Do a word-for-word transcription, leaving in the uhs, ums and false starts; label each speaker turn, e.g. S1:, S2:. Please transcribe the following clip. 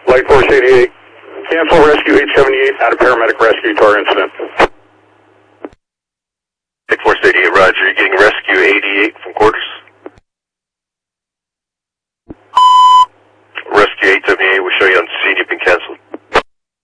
S1: Light Force eighty-eight. Cancel rescue eight seventy-eight out of paramedic rescue to our incident.
S2: Light Force eighty-eight, roger. You're getting rescue eighty-eight from quarters. Rescue eight seventy-eight will show you on